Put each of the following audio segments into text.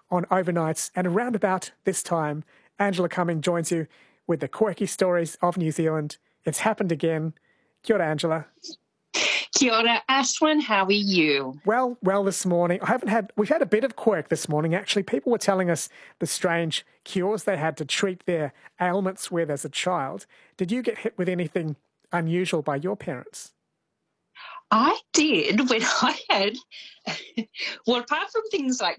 on Overnights. And around about this time, Angela Cumming joins you with the quirky stories of New Zealand. It's happened again. Kia ora, Angela. Kia ora, Ashwin. How are you? Well, this morning. We've had a bit of quirk this morning, actually. People were telling us the strange cures they had to treat their ailments with as a child. Did you get hit with anything unusual by your parents? I did when I had, well, apart from things like,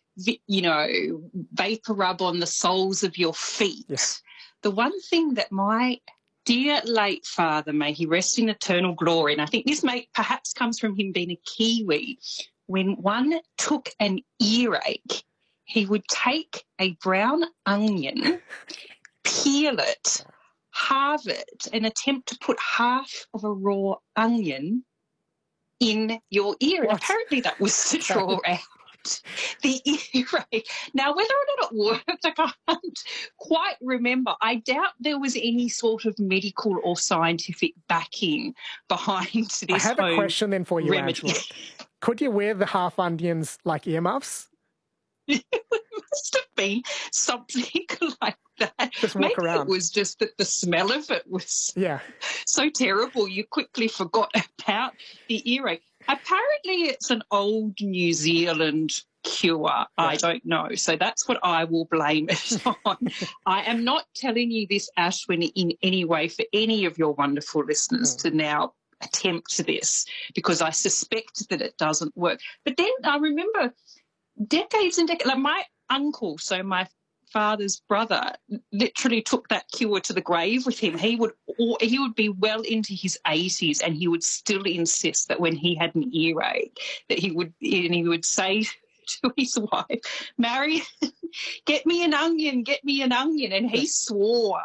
vapor rub on the soles of your feet, Yes. The one thing that my dear late father, may he rest in eternal glory, and I think this perhaps comes from him being a Kiwi, when one took an earache, he would take a brown onion, peel it, halve it, and attempt to put half of a raw onion in your ear. And apparently that was to draw out the earache. Now, whether or not it worked, I can't quite remember. I doubt there was any sort of medical or scientific backing behind this. I have a question then for you, Angela. Could you wear the half onions like earmuffs? It must have been something like that. Just walk around. It was just that the smell of it was so terrible you quickly forgot about the earache. Apparently it's an old New Zealand cure. Yeah. I don't know. So that's what I will blame it on. I am not telling you this, Ashwin, in any way for any of your wonderful listeners to now attempt this, because I suspect that it doesn't work. But then I remember decades and decades, like my uncle, so my father's brother, literally took that cure to the grave with him. He would be well into his 80s, and he would still insist that when he had an earache, that he would say to his wife, "Marion, get me an onion, and he swore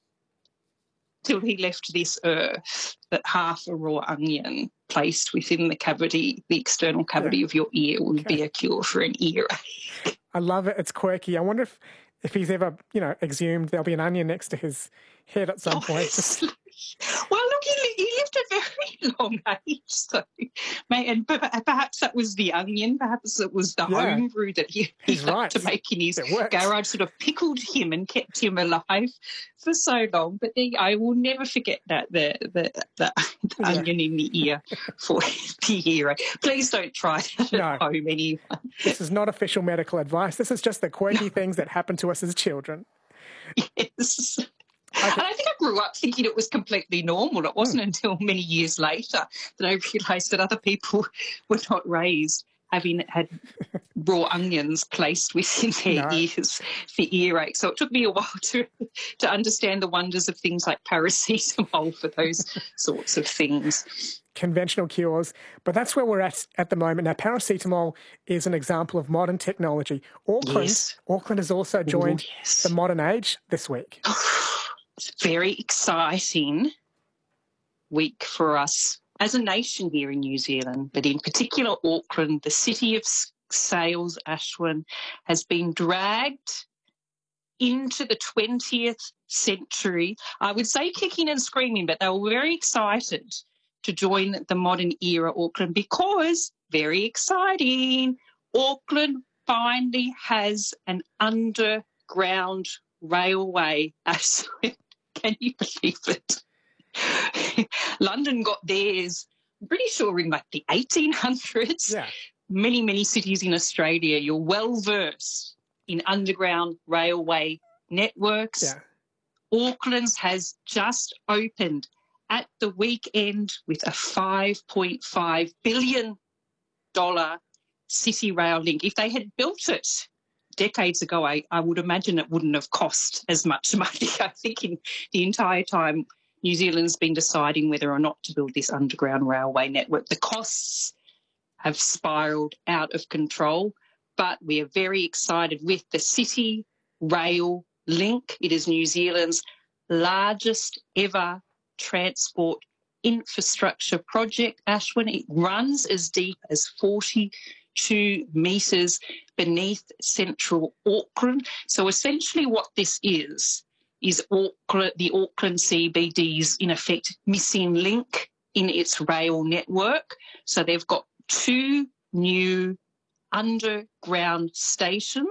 till he left this earth that half a raw onion placed within the external cavity of your ear would be a cure for an earache. I love it. It's quirky. I wonder if he's ever, exhumed there'll be an onion next to his head at some point. Well, look, he lived a very long age, so and perhaps that was the onion, perhaps it was the home brew that he had to make in his garage, sort of pickled him and kept him alive for so long. But I will never forget that, the onion in the ear for the earache. Please don't try that at home, anyone. This is not official medical advice. This is just the quirky things that happen to us as children. Yes. Okay. And I think I grew up thinking it was completely normal. It wasn't until many years later that I realised that other people were not raised having had raw onions placed within their ears for earache. So it took me a while to understand the wonders of things like paracetamol for those sorts of things. Conventional cures, but that's where we're at the moment. Now, paracetamol is an example of modern technology. Auckland has also joined the modern age this week. It's a very exciting week for us as a nation here in New Zealand, but in particular Auckland, the city of sails, Ashwin, has been dragged into the 20th century. I would say kicking and screaming, but they were very excited to join the modern era, Auckland, because, very exciting, Auckland finally has an underground railway. Can you believe it? London got theirs, I'm pretty sure, in like the 1800s. Yeah. Many, many cities in Australia, you're well versed in underground railway networks. Yeah. Auckland's has just opened at the weekend with a $5.5 billion city rail link. If they had built it decades ago, I would imagine it wouldn't have cost as much money. I think in the entire time New Zealand's been deciding whether or not to build this underground railway network, the costs have spiralled out of control, but we are very excited with the City Rail Link. It is New Zealand's largest ever transport infrastructure project, Ashwin. It runs as deep as 42 metres beneath central Auckland. So essentially what this is Auckland, the Auckland CBD's, in effect, missing link in its rail network. So they've got 2 new underground stations